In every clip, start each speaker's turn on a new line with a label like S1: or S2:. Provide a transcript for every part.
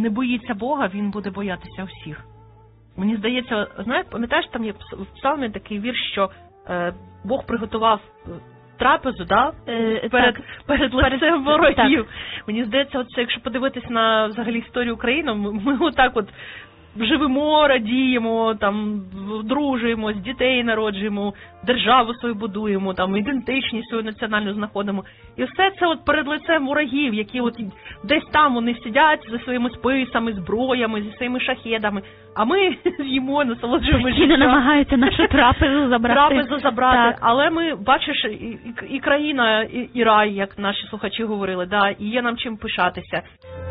S1: не боїться Бога, він буде боятися всіх. Мені здається, пам'ятаєш, там є в псалмі такий вірш, що Бог приготував трапезу, да? перед лицем ворогів. Мені здається, це, якщо подивитись на взагалі історію України, ми отак от живемо, радіємо, там, дружуємо, дітей народжуємо, державу свою будуємо, там, ідентичність свою національну знаходимо. І все це от перед лицем ворогів, які от десь там вони сидять зі своїми списами, зброями, зі своїми шахедами, а ми їмо, насолоджуємося життям.
S2: І не намагаються нашу трапезу забрати.
S1: Але ми, бачиш, і країна, і рай, як наші слухачі говорили, да, і є нам чим пишатися.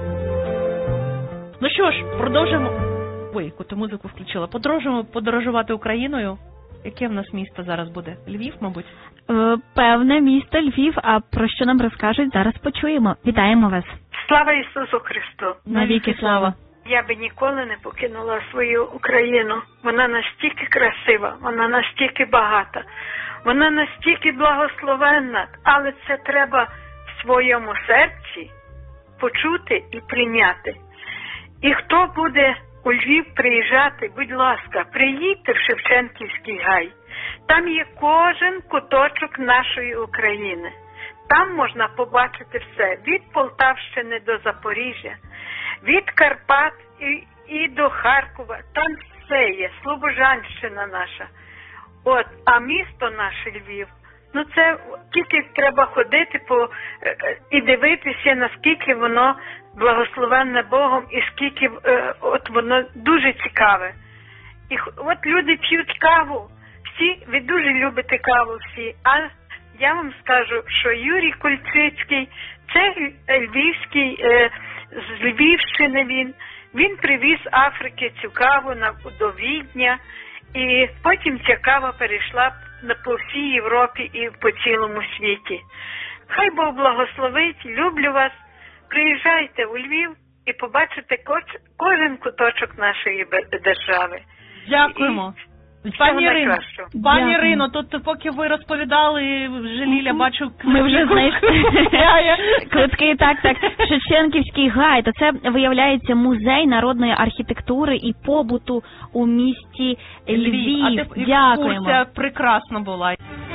S1: Ну що ж, продовжуємо. Ой, яку ти музику включила. Продовжуємо подорожувати Україною. Яке в нас місто зараз буде? Львів, мабуть?
S2: Певне місто Львів, а про що нам розкажуть, зараз почуємо. Вітаємо вас.
S3: Слава Ісусу Христу!
S2: Навіки слава!
S3: Я би ніколи не покинула свою Україну. Вона настільки красива, вона настільки багата, вона настільки благословенна, але це треба в своєму серці почути і прийняти. І хто буде у Львів приїжджати, будь ласка, приїдьте в Шевченківський гай. Там є кожен куточок нашої України. Там можна побачити все, від Полтавщини до Запоріжжя, від Карпат і до Харкова. Там все є, Слобожанщина наша. От, а місто наше Львів, ну це тільки треба ходити і дивитися, наскільки воно благословенне Богом і скільки от воно дуже цікаве. І от люди п'ють каву, всі, ви дуже любите каву всі, а я вам скажу, що Юрій Кульчицький, це львівський, з Львівщини він привіз з Африки цю каву до Відня, і потім ця кава перейшла по всій Європі і по цілому світі. Хай Бог благословить, люблю вас, приїжджайте у Львів і побачите кожен куточок нашої держави.
S1: Дякуємо. Пані Ірино, тут поки ви розповідали, Ліля, бачу...
S2: Ми вже знайшли квитки, так. Шевченківський гай, то це, виявляється, музей народної архітектури і побуту у місті Львів. Дякуємо.
S1: Екскурсія прекрасна була.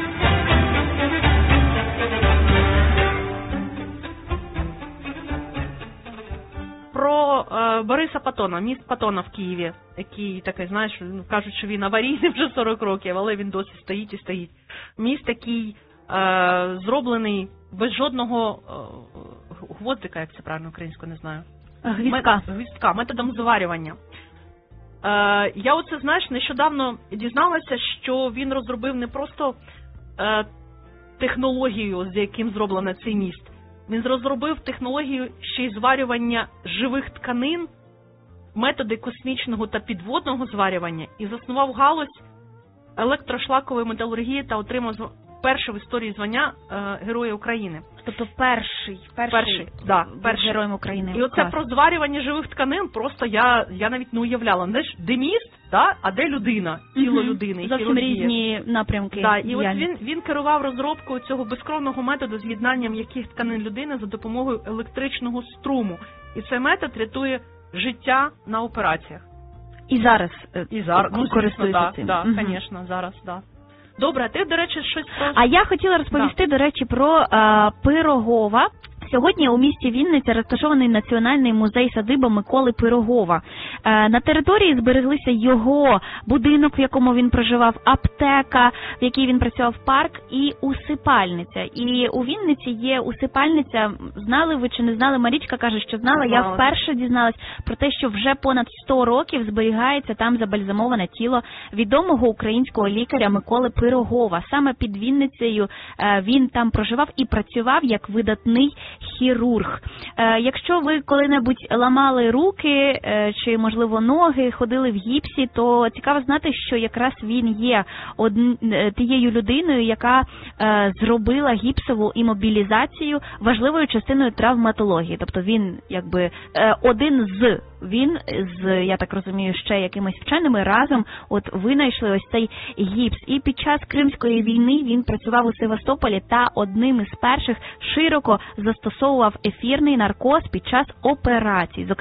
S1: Про Бориса Патона, міст Патона в Києві, який такий, знаєш, кажуть, що він аварійний вже 40 років, але він досі стоїть і стоїть. Міст, який зроблений без жодного гвоздика, як це правильно українською, не знаю. Гвіздка, методом зварювання. Я оце, знаєш, нещодавно дізналася, що він розробив не просто технологію, з яким зроблений цей міст. Він розробив технологію ще й зварювання живих тканин, методи космічного та підводного зварювання і заснував галузь електрошлакової металургії та отримав перше в історії звання Героя України.
S2: Тобто перший героєм України.
S1: І оце про зварювання живих тканин просто я навіть не уявляла. Де міст, а де людина, тіло людини.
S2: Зовсім різні напрямки.
S1: І от він керував розробкою цього безкровного методу з'єднання м'яких тканин людини за допомогою електричного струму. І цей метод рятує життя на операціях.
S2: І зараз
S1: користуються цим. Так, звісно, зараз, так. Добре, а ти, до речі, щось про...
S2: А я хотіла розповісти, до речі, про Пирогова. Сьогодні у місті Вінниця розташований Національний музей-садиба Миколи Пирогова. На території збереглися його будинок, в якому він проживав, аптека, в якій він працював, парк і усипальниця. І у Вінниці є усипальниця, знали ви чи не знали, Марічка каже, що знала, я вперше дізналась про те, що вже понад 100 років зберігається там забальзамоване тіло відомого українського лікаря Миколи Пирогова. Саме під Вінницею він там проживав і працював як видатний хірург. Якщо ви коли-небудь ламали руки чи, можливо, ноги, ходили в гіпсі, то цікаво знати, що якраз він є тією людиною, яка зробила гіпсову імобілізацію важливою частиною травматології. Тобто він, якби, він з, я так розумію, ще якимись вченими разом винайшли ось цей гіпс. І під час Кримської війни він працював у Севастополі та одним із перших широко застосовував ефірний наркоз під час операцій.